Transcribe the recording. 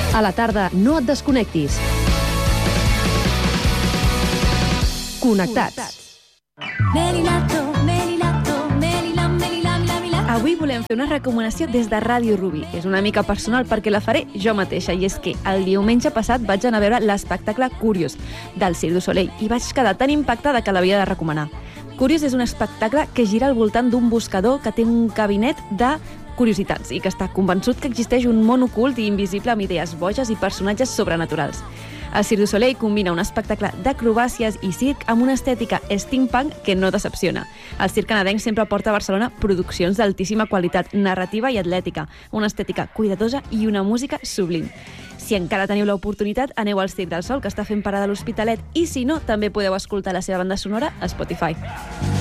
A la tarda, no et desconnectis. Connectats. Avui volem fer una recomanació des de Ràdio Rubí. És una mica personal perquè la faré jo mateixa, i és que el diumenge passat vaig anar a veure l'espectacle Curious del Cirque du Soleil i vaig quedar tan impactada que l'havia de recomanar. Curious és un espectacle que gira al voltant d'un buscador que té un cabinet de curiositats i que està convençut que existeix un món ocult i invisible amb idees boges i personatges sobrenaturals. El Cirque du Soleil combina un espectacle d'acrobàcies i circ amb una estètica steampunk que no decepciona. El circ canadenc sempre porta a Barcelona produccions d'altíssima qualitat narrativa i atlètica, una estètica cuidadosa i una música sublim. Si encara teniu l'oportunitat, aneu al Cirque del Sol, que està fent parada a l'Hospitalet, i si no, també podeu escoltar la seva banda sonora a Spotify.